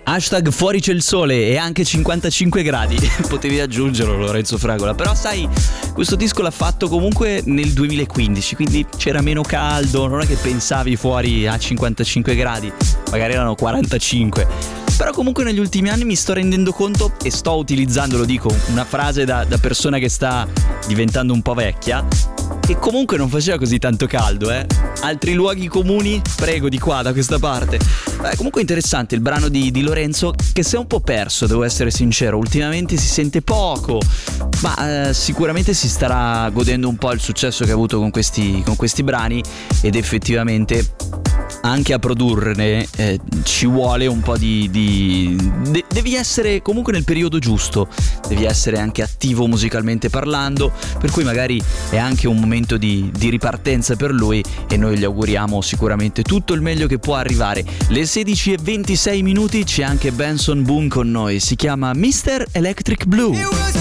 Hashtag fuori c'è il sole e anche 55 gradi. Potevi aggiungerlo, Lorenzo Fragola. Però sai, questo disco l'ha fatto comunque nel 2015, quindi c'era meno caldo, non è che pensavi fuori a 55 gradi, magari erano 45. Però comunque negli ultimi anni mi sto rendendo conto, e sto utilizzando, lo dico, una frase da persona che sta diventando un po' vecchia, che comunque non faceva così tanto caldo, Altri luoghi comuni? Prego, di qua, da questa parte. Comunque interessante il brano di Lorenzo, che si è un po' perso, devo essere sincero. Ultimamente si sente poco, ma sicuramente si starà godendo un po' il successo che ha avuto con questi brani, ed effettivamente anche a produrne ci vuole un po' devi essere comunque nel periodo giusto, devi essere anche attivo musicalmente parlando, per cui magari è anche un momento di ripartenza per lui, e noi gli auguriamo sicuramente tutto il meglio che può arrivare. Le 16:26, c'è anche Benson Boone con noi, si chiama Mr. Electric Blue.